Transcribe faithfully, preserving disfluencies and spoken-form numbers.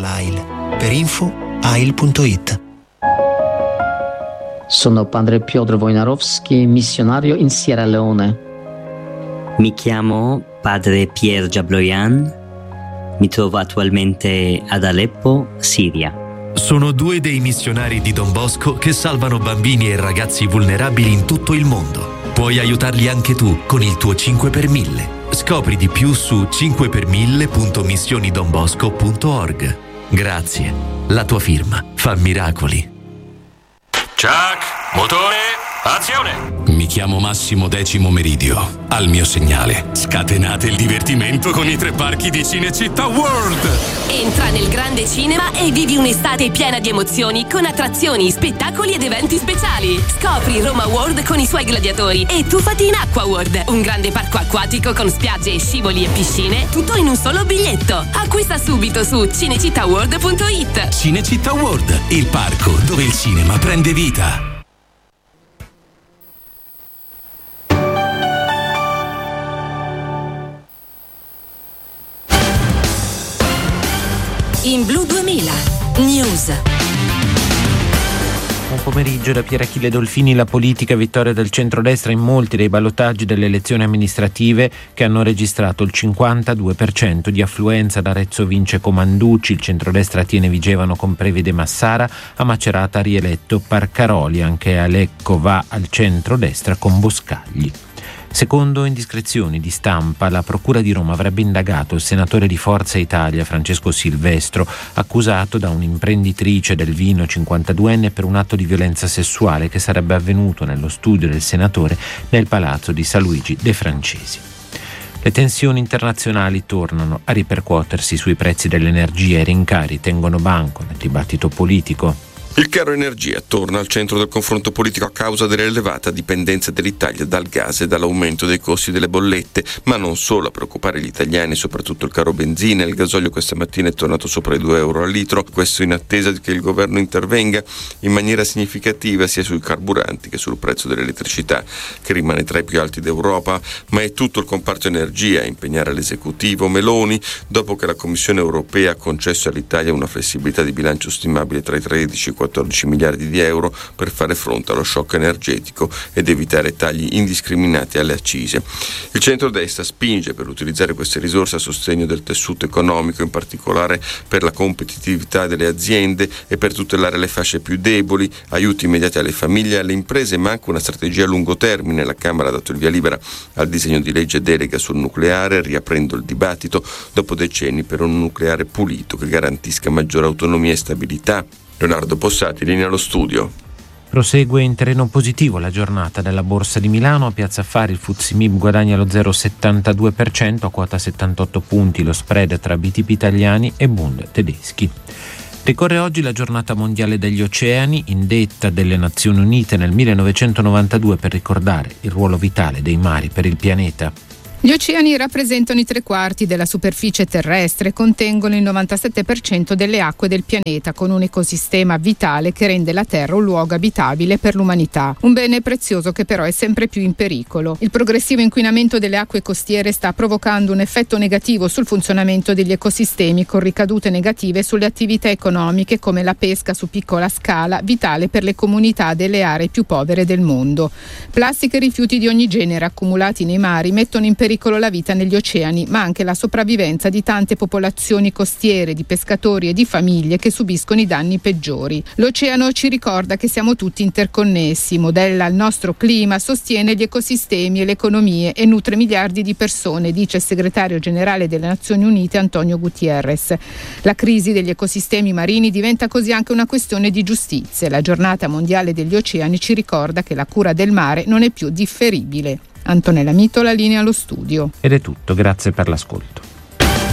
A I L. Per info A I L punto it. Sono padre Piotr Wojnarowski, missionario in Sierra Leone. Mi chiamo padre Pierre Jabloyan, mi trovo attualmente ad Aleppo, Siria. Sono due dei missionari di Don Bosco che salvano bambini e ragazzi vulnerabili in tutto il mondo. Puoi aiutarli anche tu con il tuo cinque per mille. Scopri di più su cinque per mille punto missioni don bosco punto org. Grazie, la tua firma fa miracoli. Chuck, motore, azione! Mi chiamo Massimo Decimo Meridio. Al mio segnale, scatenate il divertimento con i tre parchi di Cinecittà World! Entra nel grande cinema e vivi un'estate piena di emozioni con attrazioni, spettacoli ed eventi speciali. Scopri Roma World con i suoi gladiatori e tuffati in Acqua World, un grande parco acquatico con spiagge, scivoli e piscine, tutto in un solo biglietto. Acquista subito su cinecittà world punto it. Cinecittà World, il parco dove il cinema prende vita. In Blu duemila News. Buon pomeriggio da Pier Achille Dolfini. La politica, vittoria del centrodestra in molti dei ballottaggi delle elezioni amministrative che hanno registrato il cinquantadue per cento di affluenza. Da Arezzo vince Comanducci, il centrodestra tiene Vigevano con Previde Massara, a Macerata rieletto Parcaroli, anche a Lecco va al centrodestra con Boscagli. Secondo indiscrezioni di stampa, la Procura di Roma avrebbe indagato il senatore di Forza Italia Francesco Silvestro, accusato da un'imprenditrice del vino cinquantaduenne per un atto di violenza sessuale che sarebbe avvenuto nello studio del senatore nel palazzo di San Luigi De Francesi. Le tensioni internazionali tornano a ripercuotersi sui prezzi dell'energia e i rincari tengono banco nel dibattito politico. Il caro energia torna al centro del confronto politico a causa dell'elevata dipendenza dell'Italia dal gas e dall'aumento dei costi delle bollette, ma non solo a preoccupare gli italiani, soprattutto il caro benzina. Il gasolio questa mattina è tornato sopra i due euro al litro, questo in attesa che il governo intervenga in maniera significativa sia sui carburanti che sul prezzo dell'elettricità, che rimane tra i più alti d'Europa, ma è tutto il comparto energia a impegnare l'esecutivo Meloni, dopo che la Commissione europea ha concesso all'Italia una flessibilità di bilancio stimabile tra i tredici e i quattordici miliardi di euro per fare fronte allo shock energetico ed evitare tagli indiscriminati alle accise. Il centrodestra spinge per utilizzare queste risorse a sostegno del tessuto economico, in particolare per la competitività delle aziende e per tutelare le fasce più deboli, aiuti immediati alle famiglie e alle imprese, ma anche una strategia a lungo termine. La Camera ha dato il via libera al disegno di legge delega sul nucleare, riaprendo il dibattito dopo decenni per un nucleare pulito che garantisca maggiore autonomia e stabilità. Leonardo Possati, linea allo studio. Prosegue in terreno positivo la giornata della Borsa di Milano. A Piazza Affari il F T S E M I B guadagna lo zero virgola settantadue per cento a quota settantotto punti, lo spread tra B T P italiani e Bund tedeschi. Ricorre oggi la giornata mondiale degli oceani, indetta dalle Nazioni Unite nel millenovecentonovantadue per ricordare il ruolo vitale dei mari per il pianeta. Gli oceani rappresentano i tre quarti della superficie terrestre e contengono il novantasette per cento delle acque del pianeta, con un ecosistema vitale che rende la Terra un luogo abitabile per l'umanità. Un bene prezioso che però è sempre più in pericolo. Il progressivo inquinamento delle acque costiere sta provocando un effetto negativo sul funzionamento degli ecosistemi, con ricadute negative sulle attività economiche come la pesca su piccola scala, vitale per le comunità delle aree più povere del mondo. Plastica e rifiuti di ogni genere accumulati nei mari mettono in pericolo la vita negli oceani, ma anche la sopravvivenza di tante popolazioni costiere, di pescatori e di famiglie che subiscono i danni peggiori. L'oceano ci ricorda che siamo tutti interconnessi, modella il nostro clima, sostiene gli ecosistemi e le economie e nutre miliardi di persone, dice il segretario generale delle Nazioni Unite Antonio Guterres. La crisi degli ecosistemi marini diventa così anche una questione di giustizia. La giornata mondiale degli oceani ci ricorda che la cura del mare non è più differibile. Antonella Mito, la linea allo studio. Ed è tutto, grazie per l'ascolto.